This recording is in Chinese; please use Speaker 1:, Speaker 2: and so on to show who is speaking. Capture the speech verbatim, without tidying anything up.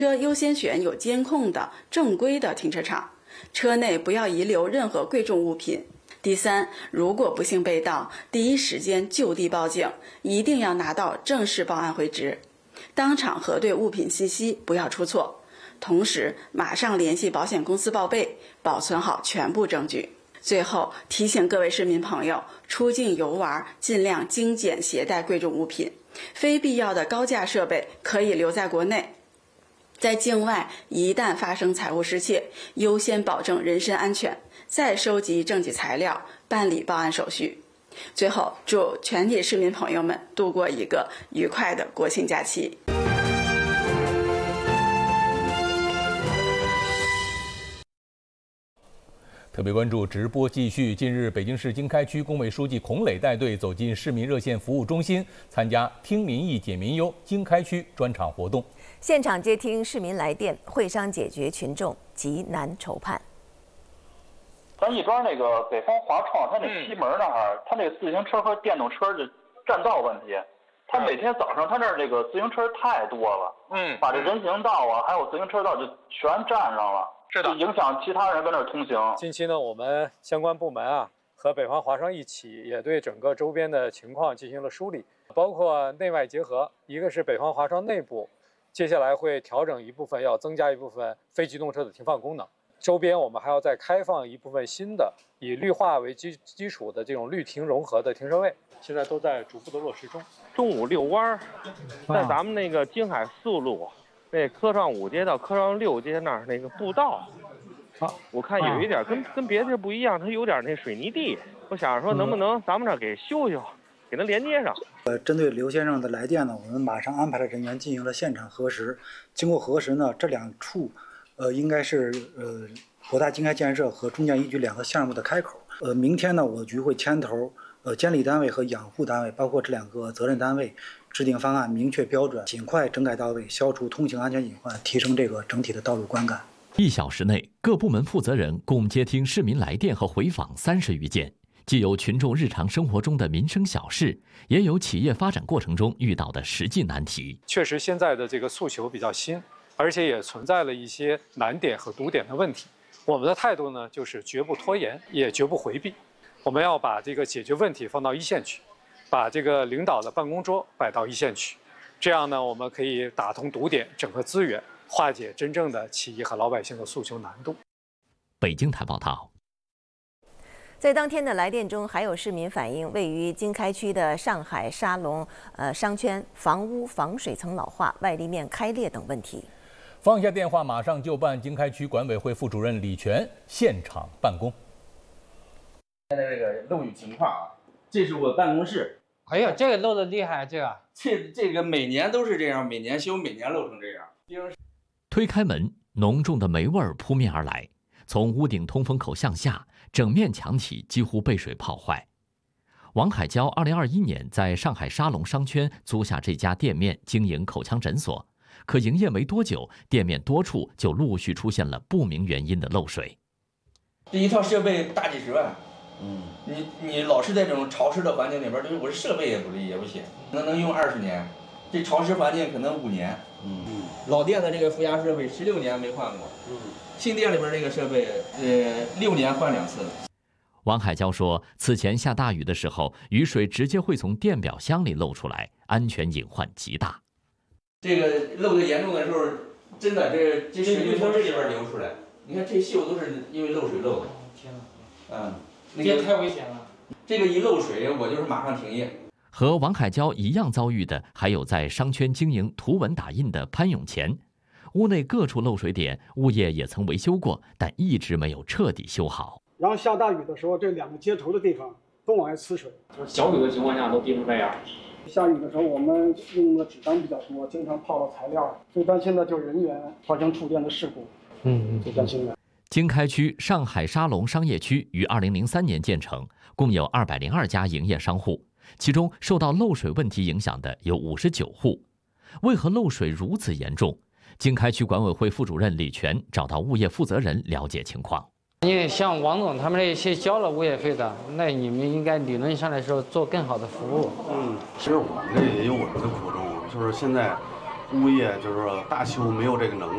Speaker 1: 车优先选有监控的正规的停车场，车内不要遗留任何贵重物品。第三，如果不幸被盗，第一时间就地报警，一定要拿到正式报案回执，当场核对物品信息，不要出错。同时，马上联系保险公司报备，保存好全部证据。最后提醒各位市民朋友，出境游玩尽量精简携带贵重物品，非必要的高价设备可以留在国内。在境外一旦发生财物失窃，优先保证人身安全，再收集证据材料，办理报案手续。最后，祝全体市民朋友们度过一个愉快的国庆假期。
Speaker 2: 特别关注直播继续。近日，北京市经开区工委书记孔磊带队走进市民热线服务中心，参加听民意解民忧经开区专场活动。
Speaker 3: 现场接听市民来电，会商解决群众急难愁盼。
Speaker 4: 咱亦庄那个北方华创，它那西门那儿，它那个自行车和电动车的占道问题，它每天早上它那儿这个自行车太多了，嗯，把这人行道啊，还有自行车道就全占上了。是的，影响其他人跟那儿通行。
Speaker 5: 近期呢，我们相关部门啊和北方华商一起，也对整个周边的情况进行了梳理，包括内外结合。一个是北方华商内部，接下来会调整一部分，要增加一部分非机动车的停放功能。周边我们还要再开放一部分新的以绿化为基基础的这种绿停融合的停车位，现在都在逐步的落实中。
Speaker 6: 中午遛弯，在咱们那个京海四路。那科创五街到科创六街那儿那个步道，啊，我看有一点跟、啊、跟别的不一样，它有点那水泥地。我想说，能不能咱们这给修修，给它连接上？
Speaker 7: 呃，针对刘先生的来电呢，我们马上安排了人员进行了现场核实。经过核实呢，这两处，呃，应该是呃国大经开建设和中建一局两个项目的开口。呃，明天呢，我局会牵头，呃，监理单位和养护单位，包括这两个责任单位。制定方案，明确标准，尽快整改到位，消除通行安全隐患，提升这个整体的道路观感。
Speaker 8: 一小时内，各部门负责人共接听市民来电和回访三十余件，既有群众日常生活中的民生小事，也有企业发展过程中遇到的实际难题。
Speaker 5: 确实，现在的这个诉求比较新，而且也存在了一些难点和堵点的问题。我们的态度呢，就是绝不拖延，也绝不回避。我们要把这个解决问题放到一线去。把这个领导的办公桌摆到一线去，这样呢，我们可以打通堵点，整合资源，化解真正的企业和老百姓的诉求难度。
Speaker 8: 北京台报道。
Speaker 3: 在当天的来电中，还有市民反映位于经开区的上海沙龙呃商圈房屋防水层老化、外立面开裂等问题。
Speaker 2: 放下电话，马上就办。经开区管委会副主任李全现场办公。
Speaker 9: 现在这个漏雨情况啊。这是我办公室，
Speaker 10: 哎呀，这个漏的厉害，这个
Speaker 9: 这这个每年都是这样，每年修，每年漏成这样。
Speaker 8: 推开门，浓重的霉味儿扑面而来，从屋顶通风口向下，整面墙体几乎被水泡坏。王海娇二零二一年在上海沙龙商圈租下这家店面经营口腔诊所，可营业没多久，店面多处就陆续出现了不明原因的漏水。
Speaker 9: 这一套设备大几十万。嗯，你你老是在这种潮湿的环境里边，就是我这设备也不也不行，能能用二十年，这潮湿环境可能五年。嗯嗯，老店的这个负压设备十六年没换过。嗯，新店里边这个设备，呃，六年换两次。
Speaker 8: 王海娇说，此前下大雨的时候，雨水直接会从电表箱里漏出来，安全隐患极大。
Speaker 9: 这个漏的严重的时候，真的这这水就从这里边流出来，你看这锈都是因为漏水漏的。天哪！嗯。那个、
Speaker 10: 这太危险了！
Speaker 9: 这个一漏水，我就是马上停业。
Speaker 8: 和王海娇一样遭遇的，还有在商圈经营图文打印的潘永前。屋内各处漏水点，物业也曾维修过，但一直没有彻底修好。
Speaker 11: 然后下大雨的时候，这两个接头的地方都往外呲水。
Speaker 10: 就是小雨的情况下都滴成这样。
Speaker 11: 下雨的时候，我们用的纸张比较多，经常泡到材料，最担心的就是人员发生触电的事故。嗯嗯，最担心的。
Speaker 8: 经开区上海沙龙商业区于二零零三年建成，共有二百零二家营业商户，其中受到漏水问题影响的有五十九户。为何漏水如此严重？经开区管委会副主任李全找到物业负责人了解情况。
Speaker 10: 你像王总他们这些交了物业费的，那你们应该理论上来说做更好的服务。
Speaker 12: 嗯，其实我们这也有我们的苦衷，就是现在物业就是说大修没有这个能力。